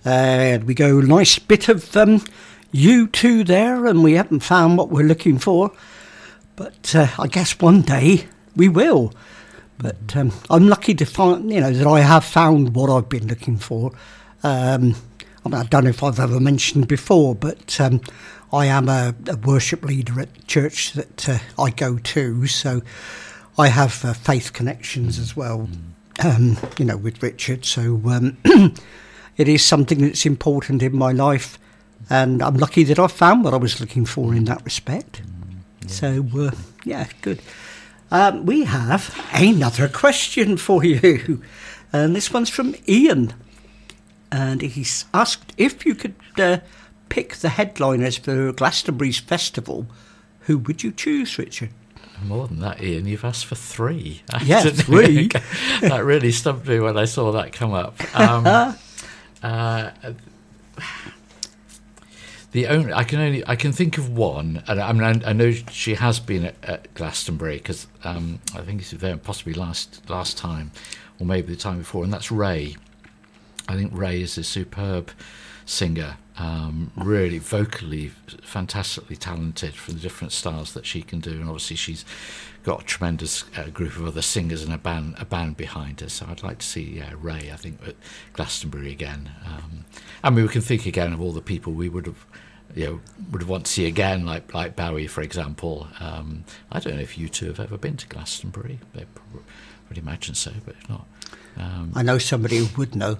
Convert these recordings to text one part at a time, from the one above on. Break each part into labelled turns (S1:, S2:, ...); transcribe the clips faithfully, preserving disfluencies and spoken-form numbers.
S1: Uh, we go nice bit of um, U two there, and we haven't found what we're looking for. But uh, I guess one day we will. But um, I'm lucky to find, you know, that I have found what I've been looking for. Um, I mean, I don't know if I've ever mentioned before, but um, I am a, a worship leader at the church that uh, I go to, so I have uh, faith connections as well, um, you know, with Richard. So um, it is something that's important in my life, and I'm lucky that I found what I was looking for in that respect. Yeah. So, uh, yeah, good. Um, we have another question for you, and this one's from Ian, and he's asked if you could uh, pick the headliners for Glastonbury's festival, who would you choose, Richard?
S2: More than that, Ian, you've asked for three.
S1: Yeah, three.
S2: That really stumped me when I saw that come up. Um, uh, The only I can only I can think of one, and I mean I, I know she has been at, at Glastonbury because um, I think it's there possibly last last time, or maybe the time before, and that's Ray. I think Ray is a superb singer, um, really vocally fantastically talented for the different styles that she can do, and obviously she's got a tremendous uh, group of other singers and a band a band behind her. So I'd like to see yeah, Ray, I think, at Glastonbury again. Um, I mean, we can think again of all the people we would have. You know, would want to see again, like like Bowie, for example. Um, I don't know if you two have ever been to Glastonbury. I would imagine so, but if not, um,
S1: I know somebody who would know.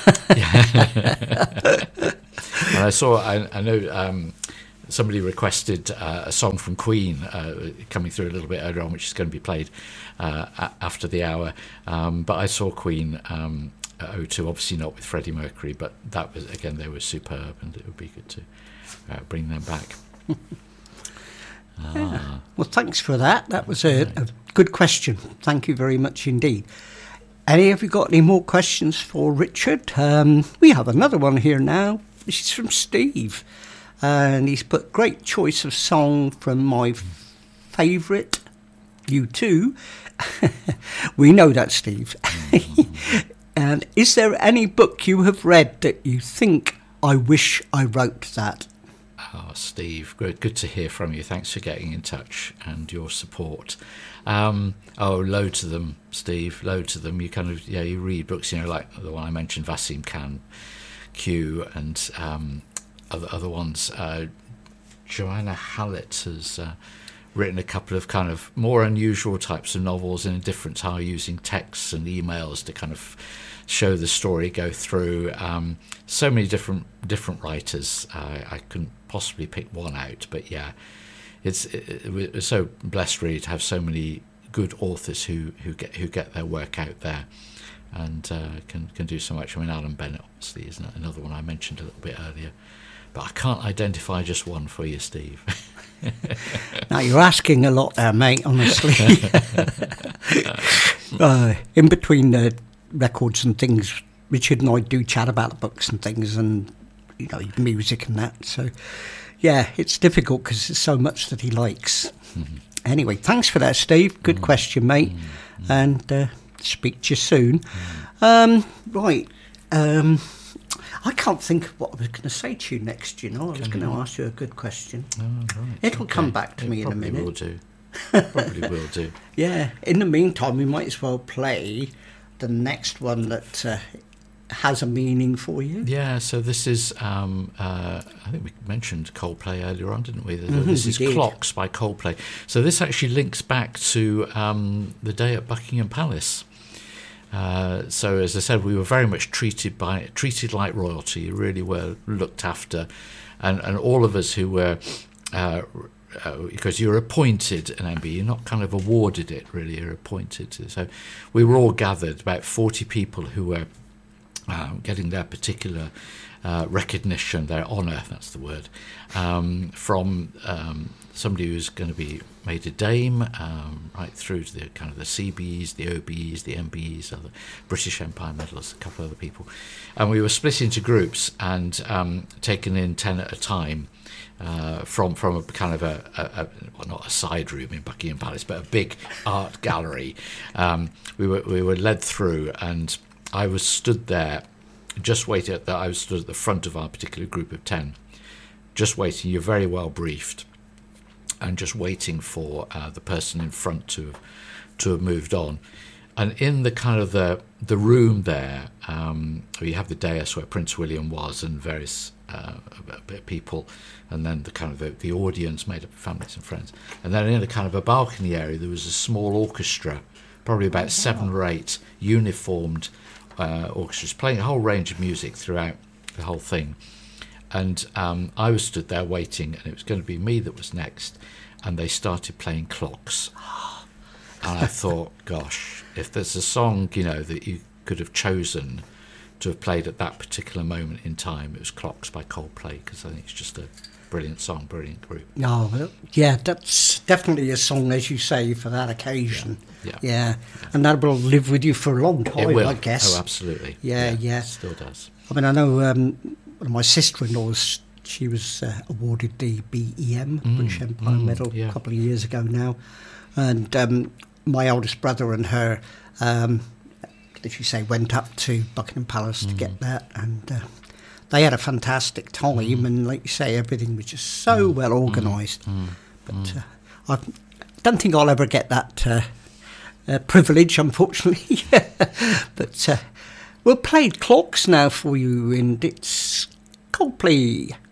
S2: And I saw, I, I know um, somebody requested uh, a song from Queen uh, coming through a little bit earlier on, which is going to be played uh, a- after the hour. Um, but I saw Queen. Um, at O two, obviously not with Freddie Mercury, but that was again they were superb, and it would be good to uh, bring them back. ah.
S1: Yeah. Well, thanks for that. That was a, a good question. Thank you very much indeed. Any have you got any more questions for Richard? Um, we have another one here now. This is from Steve, and he's put great choice of song from my favourite U two. We know that, Steve. And is there any book you have read that you think, I wish I wrote that?
S2: Oh, Steve, good, good to hear from you. Thanks for getting in touch and your support. Um, oh, loads of them, Steve, loads of them. You kind of, yeah, you read books, you know, like the one I mentioned, Vassim Khan, Q, and um, other other ones. Uh, Joanna Hallett has uh, written a couple of kind of more unusual types of novels in a different style, using texts and emails to kind of show the story go through. Um, so many different different writers. Uh, I couldn't possibly pick one out, but yeah, it's it, it, we're so blessed really to have so many good authors who who get who get their work out there and uh, can can do so much. I mean, Alan Bennett obviously is another one I mentioned a little bit earlier, but I can't identify just one for you, Steve.
S1: Now you're asking a lot there, mate, honestly. uh, in between the records and things, Richard and I do chat about books and things and, you know, music and that. So, yeah, it's difficult because there's so much that he likes. Mm-hmm. Anyway, thanks for that, Steve. Good mm-hmm. question, mate. Mm-hmm. And uh, speak to you soon. Mm-hmm. Um, right. Um, I can't think of what I was going to say to you next, you know. I was going to ask you a good question.
S2: Oh, right.
S1: It'll
S2: okay.
S1: come back to
S2: it
S1: me in a minute.
S2: Will do. Probably will do.
S1: Yeah. In the meantime, we might as well play the next one that uh, has a meaning for you.
S2: Yeah, so this is, um, uh, I think we mentioned Coldplay earlier on, didn't we?
S1: Mm-hmm,
S2: this is
S1: we did.
S2: Clocks by Coldplay. So this actually links back to um, the day at Buckingham Palace. Uh, so as I said, we were very much treated by treated like royalty. You really were looked after, and and all of us who were, uh, uh, because you're appointed an M B, you're not kind of awarded it. Really, you're appointed. So we were all gathered, about forty people who were um, getting their particular uh, recognition, their honour. That's the word, um, from um, somebody who's going to be made a dame, um, right through to the kind of the C B Es, the O B Es, the M B Es, other British Empire medalists, a couple of other people, and we were split into groups and um, taken in ten at a time uh, from from a kind of a, a, a well, not a side room in Buckingham Palace, but a big art gallery. Um, we were we were led through, and I was stood there just waiting at the, I was stood at the front of our particular group of ten, just waiting. You're very well briefed, and just waiting for uh, the person in front to have, to have moved on. And in the kind of the the room there, um, you have the dais where Prince William was and various uh, people, and then the kind of the, the audience made up of families and friends. And then in a kind of a balcony area, there was a small orchestra, probably about seven or eight uniformed uh, orchestras, playing a whole range of music throughout the whole thing. And um, I was stood there waiting, and it was going to be me that was next. And they started playing Clocks. And I thought, gosh, if there's a song, you know, that you could have chosen to have played at that particular moment in time, it was Clocks by Coldplay, because I think it's just a brilliant song, brilliant group.
S1: Oh, well, yeah, that's definitely a song, as you say, for that occasion.
S2: Yeah.
S1: Yeah.
S2: yeah.
S1: yeah. And that will live with you for a long time,
S2: it will.
S1: I guess.
S2: Oh, absolutely.
S1: Yeah, yeah. yeah.
S2: It still does.
S1: I mean, I know um, one of my sister-in-laws, she was uh, awarded the B E M,
S2: mm,
S1: British Empire
S2: mm,
S1: Medal,
S2: yeah.
S1: a couple of years ago now. And um, my eldest brother and her, um, as you say, went up to Buckingham Palace mm. to get that. And uh, they had a fantastic time. Mm. And like you say, everything was just so mm. well organised.
S2: Mm.
S1: But
S2: mm.
S1: uh, I don't think I'll ever get that uh, uh, privilege, unfortunately. But uh, we'll play Clocks now for you, and it's Coldplay.